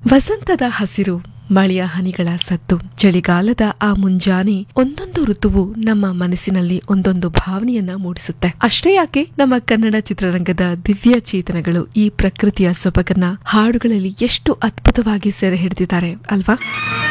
ವಸಂತದ ಹಸಿರು, ಮಳೆಯ ಹನಿಗಳ ಸದ್ದು, ಚಳಿಗಾಲದ ಆ ಮುಂಜಾನೆ, ಒಂದೊಂದು ಋತುವು ನಮ್ಮ ಮನಸ್ಸಿನಲ್ಲಿ ಒಂದೊಂದು ಭಾವನೆಯನ್ನ ಮೂಡಿಸುತ್ತೆ. ಅಷ್ಟೇ ಯಾಕೆ, ನಮ್ಮ ಕನ್ನಡ ಚಿತ್ರರಂಗದ ದಿವ್ಯ ಚೇತನಗಳು ಈ ಪ್ರಕೃತಿಯ ಸೊಬಗನ್ನ ಹಾಡುಗಳಲ್ಲಿ ಎಷ್ಟು ಅದ್ಭುತವಾಗಿ ಸೆರೆ ಹಿಡಿದಿದ್ದಾರೆ ಅಲ್ವಾ?